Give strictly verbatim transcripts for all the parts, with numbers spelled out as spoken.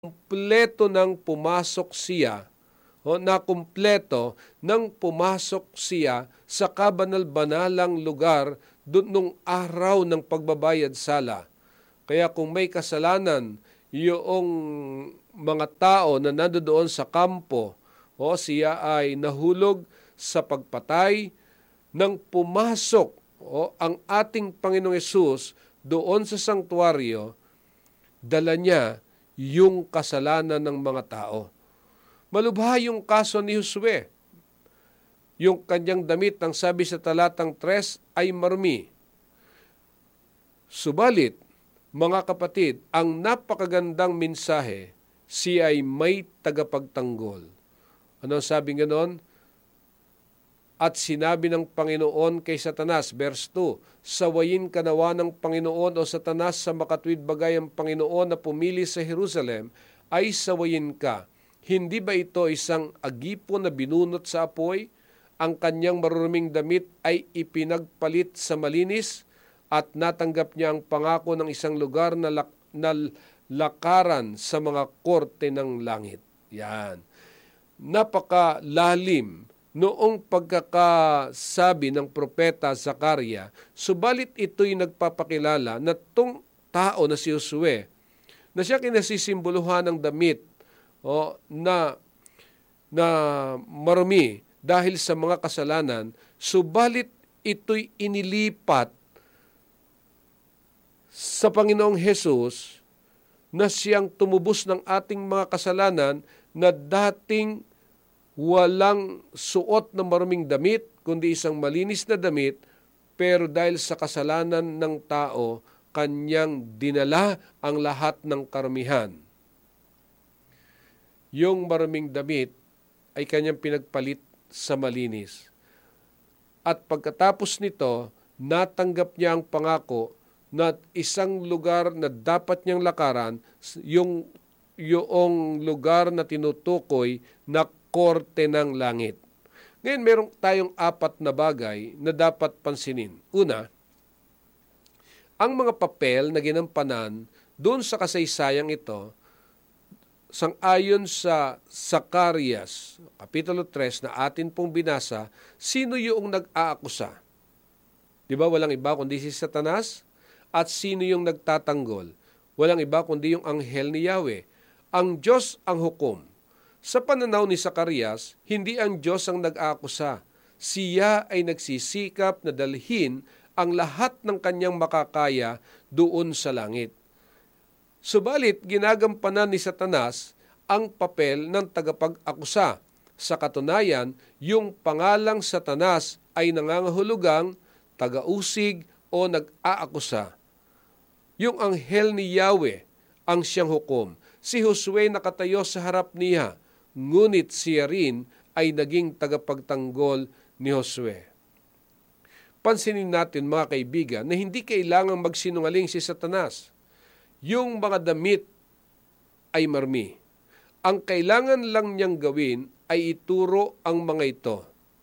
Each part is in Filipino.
kumpleto ng pumasok siya, o na kumpleto nang pumasok siya sa kabanal-banalang lugar doon nung araw ng pagbabayad sala. Kaya kung may kasalanan yung mga tao na nandoon sa kampo, o siya ay nahulog sa pagpatay, nang pumasok o ang ating Panginoong Hesus doon sa sanktuaryo, dala niya yung kasalanan ng mga tao. Malubha yung kaso ni Josue. Yung kanyang damit, ang sabi sa talatang tres, ay marumi. Subalit, mga kapatid, ang napakagandang mensahe, siya ay may tagapagtanggol. Ano ang sabi ganon? At sinabi ng Panginoon kay Satanas, verse two, sawayin ka nawa ng Panginoon o Satanas sa makatwid bagay ang Panginoon na pumili sa Jerusalem, ay sawayin ka. Hindi ba ito isang agipo na binunot sa apoy? Ang kanyang maruruming damit ay ipinagpalit sa malinis at natanggap niya ang pangako ng isang lugar na, lak- na lakaran sa mga korte ng langit. Yan. Napakalalim noong pagkakasabi ng propeta Zakaria, subalit ito'y nagpapakilala na itong tao na si Josue, na siya kinasisimboluhan ng damit o, na, na marumi dahil sa mga kasalanan, subalit ito'y inilipat sa Panginoong Hesus na siyang tumubos ng ating mga kasalanan na dating walang suot na maruming damit, kundi isang malinis na damit, pero dahil sa kasalanan ng tao, kanyang dinala ang lahat ng karumihan. Yung maruming damit ay kanyang pinagpalit sa malinis. At pagkatapos nito, natanggap niya ang pangako na isang lugar na dapat niyang lakaran, yung, yung lugar na tinutukoy na korte ng langit. Ngayon, meron tayong apat na bagay na dapat pansinin. Una, ang mga papel na ginampanan doon sa kasaysayang ito, sang-ayon sa Zacarias, Kapitulo tres na atin pong binasa, sino yung nag-aakusa? Di ba walang iba kundi si Satanas? At sino yung nagtatanggol? Walang iba kundi yung anghel ni Yahweh. Ang Diyos ang hukom. Sa pananaw ni Zacarias, hindi ang Diyos ang nag-aakusa. Siya ay nagsisikap na dalhin ang lahat ng kanyang makakaya doon sa langit. Subalit, ginagampanan ni Satanas ang papel ng tagapag-akusa. Sa katunayan, yung pangalang Satanas ay nangangahulugang taga-usig o nag-aakusa. Yung anghel ni Yahweh ang siyang hukom. Si Josue nakatayo sa harap niya, ngunit siya rin ay naging tagapagtanggol ni Josue. Pansinin natin mga kaibigan na hindi kailangang magsinungaling si Satanas. Yung mga damit ay marmi. Ang kailangan lang niyang gawin ay ituro ang mga ito.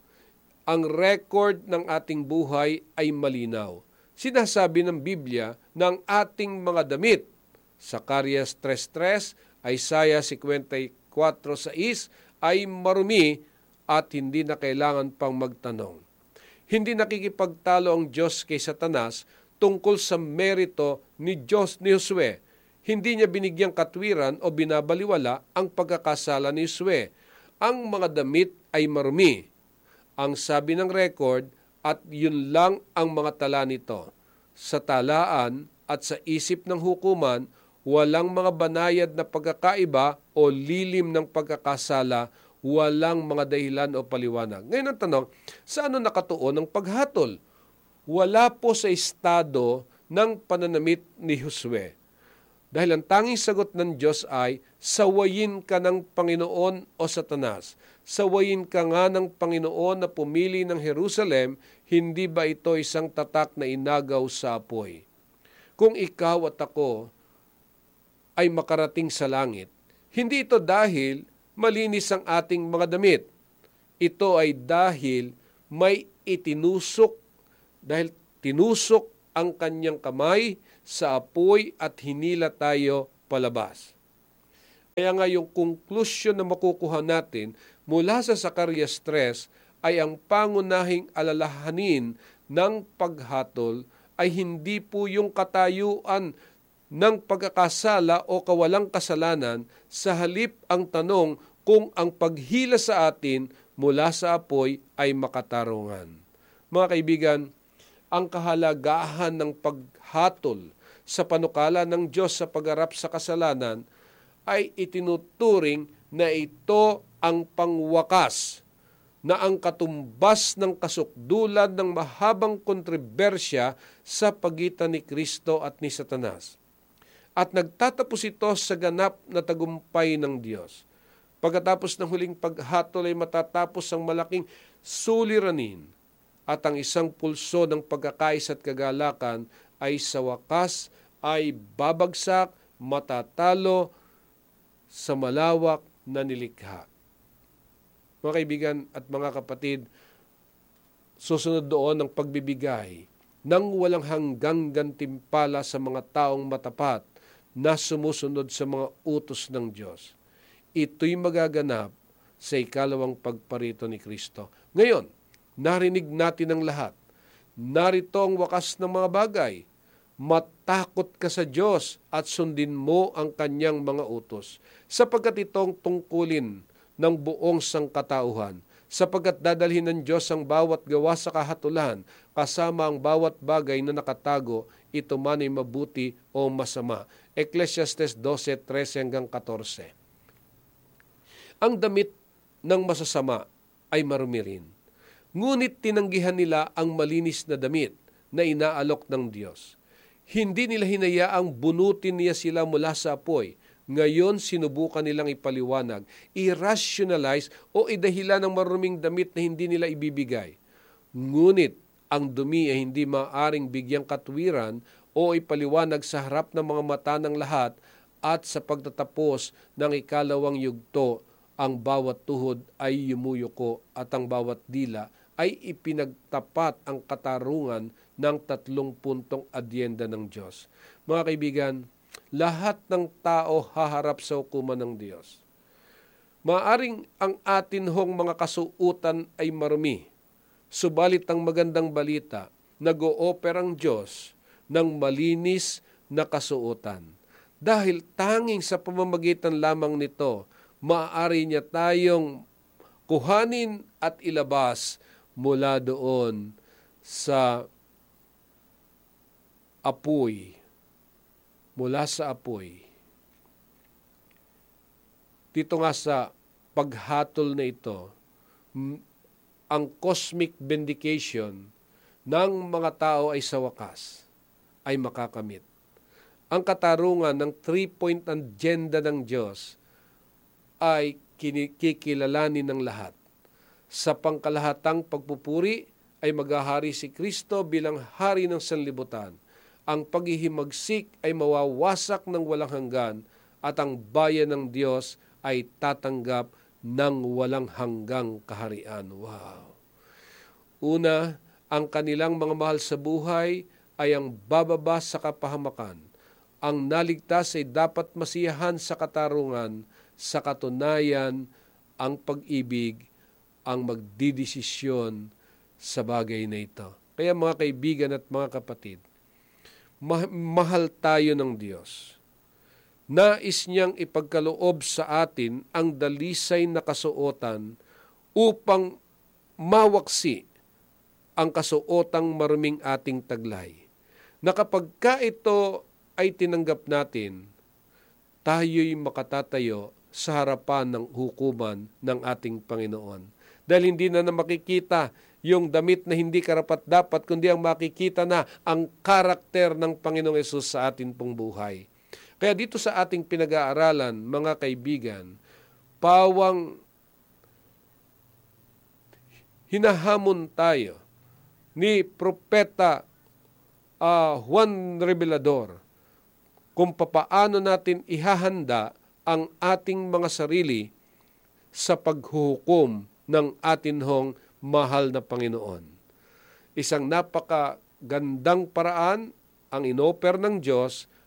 Ang record ng ating buhay ay malinaw. Sinasabi ng Biblia na ang ating mga damit, Zacarias tres tres, Isaiah fifty-four six, ay marumi at hindi na kailangan pang magtanong. Hindi nakikipagtalo ang Diyos kay Satanas tungkol sa merito ni Diyos ni Josue. Hindi niya binigyang katwiran o binabaliwala ang pagkakasala ni Josue. Ang mga damit ay marumi. Ang sabi ng record, at yun lang ang mga tala nito. Sa talaan at sa isip ng hukuman, walang mga banayad na pagkakaiba o lilim ng pagkakasala, walang mga dahilan o paliwanag. Ngayon ang tanong, saan nakatuon ang paghatol? Wala po sa estado ng pananamit ni Josue. Dahil ang tanging sagot ng Diyos ay, sawayin ka ng Panginoon o Satanas. Sawayin ka nga ng Panginoon na pumili ng Jerusalem, hindi ba ito isang tatak na inagaw sa apoy? Kung ikaw at ako ay makarating sa langit, hindi ito dahil malinis ang ating mga damit. Ito ay dahil may itinusok, dahil tinusok ang kanyang kamay sa apoy at hinila tayo palabas. Kaya nga yung conclusion na makukuha natin mula sa Zacarias three ay ang pangunahing alalahanin ng paghatol ay hindi po yung katayuan ng pagkakasala o kawalang kasalanan, sa halip ang tanong kung ang paghila sa atin mula sa apoy ay makatarungan. Mga kaibigan, ang kahalagahan ng paghatol sa panukala ng Diyos sa pagharap sa kasalanan ay itinuturing na ito ang pangwakas na ang katumbas ng kasukdulan ng mahabang kontrobersya sa pagitan ni Kristo at ni Satanas. At nagtatapos ito sa ganap na tagumpay ng Diyos. Pagkatapos ng huling paghatol ay matatapos ang malaking suliranin at ang isang pulso ng pagkakais at kagalakan ay sa wakas ay babagsak, matatalo sa malawak na nilikha. Mga kaibigan at mga kapatid, susunod doon ang pagbibigay ng walang hanggang gantimpala sa mga taong matapat na sumusunod sa mga utos ng Diyos. Ito'y magaganap sa ikalawang pagparito ni Kristo. Ngayon, narinig natin ang lahat. Narito ang wakas ng mga bagay. Matakot ka sa Diyos at sundin mo ang kanyang mga utos, sapagkat itong tungkulin ng buong sangkatauhan, sapagkat dadalhin ng Diyos ang bawat gawa sa kahatulan, kasama ang bawat bagay na nakatago, ito man ay mabuti o masama. Ecclesiastes twelve, thirteen hanggang fourteen. Ang damit ng masasama ay marumi rin. Ngunit tinanggihan nila ang malinis na damit na inaalok ng Diyos. Hindi nila hinayaang bunutin niya sila mula sa apoy. Ngayon, sinubukan nilang ipaliwanag, i-rationalize o idahilan ng maruming damit na hindi nila ibibigay. Ngunit, ang dumi ay hindi maaaring bigyang katwiran o ipaliwanag sa harap ng mga mata ng lahat, at sa pagtatapos ng ikalawang yugto, ang bawat tuhod ay yumuyuko at ang bawat dila ay ipinagtapat ang katarungan ng tatlong puntong adyenda ng Diyos. Mga kaibigan, lahat ng tao haharap sa hukuman ng Diyos. Maaring ang atin hong mga kasuutan ay marumi, subalit ang magandang balita, nag-o-offer ang Diyos ng malinis na kasuutan. Dahil tanging sa pamamagitan lamang nito, maaari niya tayong kuhanin at ilabas mula doon sa apoy, mula sa apoy. Dito nga sa paghatol na ito, ang cosmic vindication ng mga tao ay sa wakas ay makakamit. Ang katarungan ng three-point agenda ng Diyos ay kikilalanin ng lahat. Sa pangkalahatang pagpupuri ay maghahari si Kristo bilang hari ng sanlibutan. Ang paghihimagsik ay mawawasak ng walang hanggan at ang bayan ng Diyos ay tatanggap ng walang hanggang kaharian. Wow! Una, ang kanilang mga mahal sa buhay ay ang bababa sa kapahamakan. Ang naligtas ay dapat masiyahan sa katarungan. Sa katunayan, ang pag-ibig ang magdidesisyon sa bagay na ito. Kaya mga kaibigan at mga kapatid, ma- mahal tayo ng Diyos. Nais niyang ipagkaloob sa atin ang dalisay na kasuotan upang mawaksi ang kasuotang maruming ating taglay. Na kapag ka ito ay tinanggap natin, tayo'y makatatayo sa harapan ng hukuman ng ating Panginoon. Dahil hindi na na makikita yung damit na hindi karapat-dapat, kundi ang makikita na ang karakter ng Panginoong Yesus sa atin pong buhay. Kaya dito sa ating pinag-aaralan, mga kaibigan, pawang hinahamon tayo ni Propeta uh, Juan Revelador kung papaano natin ihahanda ang ating mga sarili sa paghuhukom ng atin hong mahal na Panginoon. Isang napakagandang paraan ang inoper ng Diyos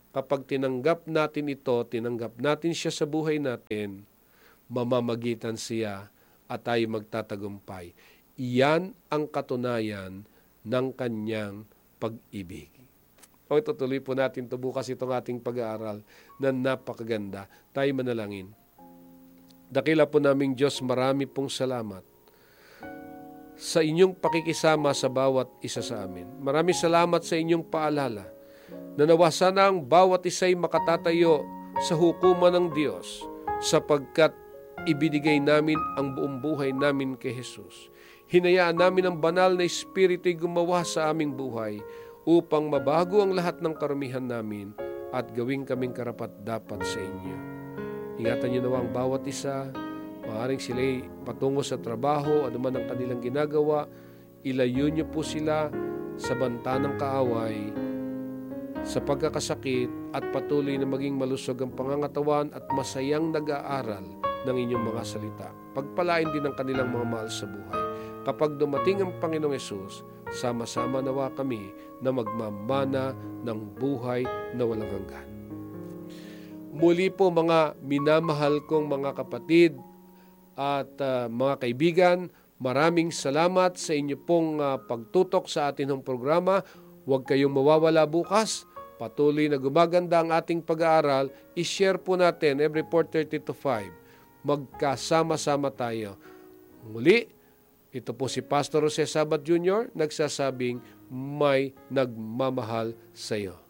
kapag tinanggap natin ito, tinanggap natin siya sa buhay natin, mamamagitan siya at tayo magtatagumpay. Iyan ang katunayan ng kanyang pag-ibig. O itutuloy po natin ito bukas itong ating pag-aaral na napakaganda. Tayo manalangin. Dakila po naming Diyos, marami pong salamat sa inyong pakikisama sa bawat isa sa amin. Maraming salamat sa inyong paalala na nawa sana ang bawat isa'y makatatayo sa hukuman ng Diyos sapagkat ibinigay namin ang buong buhay namin kay Jesus. Hinayaan namin ang banal na Espiritu'y gumawa sa aming buhay upang mabago ang lahat ng karumihan namin at gawing kaming karapat-dapat sa inyo. Ingatan niyo nawa ang bawat isa. Maaaring sila'y patungo sa trabaho, anuman ang kanilang ginagawa, ilayo niyo po sila sa banta ng kaaway, sa pagkakasakit at patuloy na maging malusog ang pangangatawan at masayang nag-aaral ng inyong mga salita. Pagpalain din ang kanilang mga mahal sa buhay. Kapag dumating ang Panginoong Hesus, sama-sama nawa kami na magmamana ng buhay na walang hanggan. Muli po mga minamahal kong mga kapatid at uh, mga kaibigan, maraming salamat sa inyo pong uh, pagtutok sa atin ng programa. Huwag kayong mawawala bukas. Patuloy na gumaganda ang ating pag-aaral. I-share po natin every four thirty to five. Magkasama-sama tayo. Muli, ito po si Pastor Jose Sabat Junior nagsasabing may nagmamahal sa iyo.